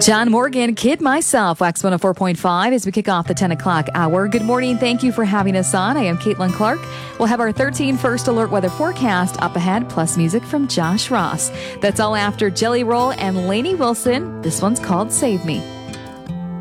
John Morgan, Kid Myself, Wax 104.5 as we kick off the 10 o'clock hour. Good morning. Thank you for having us on. I am Caitlin Clark. We'll have our 13 first alert weather forecast up ahead, plus music from Josh Ross. That's all after Jelly Roll and Lainey Wilson. This one's called Save Me.